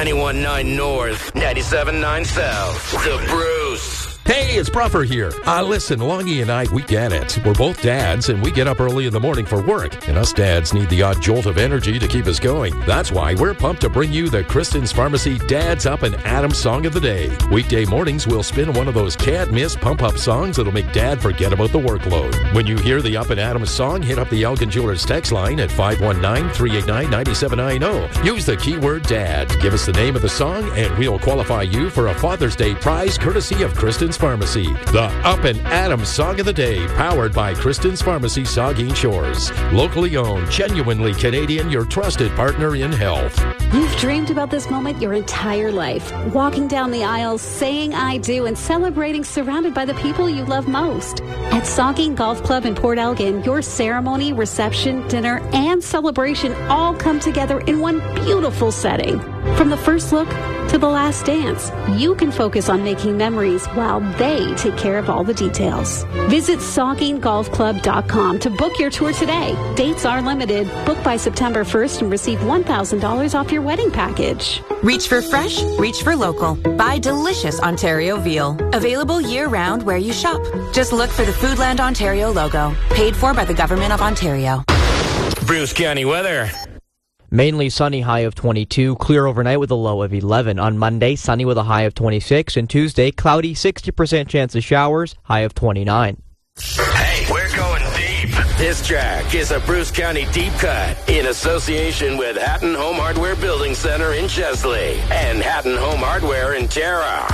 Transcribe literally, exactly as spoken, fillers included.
ninety-one point nine North, ninety-seven point nine South. The Bruce. Hey, it's Bruffer here. Uh, listen, Longy and I, we get it. We're both dads, and we get up early in the morning for work. And us dads need the odd jolt of energy to keep us going. That's why we're pumped to bring you the Kristen's Pharmacy Dad's Up and Adams Song of the Day. Weekday mornings, we'll spin one of those can't-miss pump-up songs that'll make Dad forget about the workload. When you hear the Up and Adams song, hit up the Elgin Jewelers text line at five one nine, three eight nine, nine seven nine zero. Use the keyword Dad. Give us the name of the song, and we'll qualify you for a Father's Day prize courtesy of Kristen's Pharmacy. The Up and Adams Song of the Day, powered by Kristen's Pharmacy, Saugeen Shores. Locally owned, genuinely Canadian, your trusted partner in health. You've dreamed about this moment your entire life. Walking down the aisles, saying I do, and celebrating surrounded by the people you love most. At Saugeen Golf Club in Port Elgin, your ceremony, reception, dinner, and celebration all come together in one beautiful setting. From the first look to the last dance, you can focus on making memories while they take care of all the details. Visit Saugeen Golf Club dot com to book your tour today. Dates are limited. Book by September first and receive one thousand dollars off your wedding package. Reach for fresh, reach for local. Buy delicious Ontario veal. Available year-round where you shop. Just look for the Foodland Ontario logo. Paid for by the Government of Ontario. Bruce County weather. Mainly sunny, high of twenty-two. Clear overnight with a low of eleven. On Monday, sunny with a high of twenty-six. And Tuesday, cloudy, sixty percent chance of showers, high of twenty-nine. Hey, we're going deep. This track is a Bruce County deep cut in association with Hatton Home Hardware Building Center in Chesley and Hatton Home Hardware in Tara.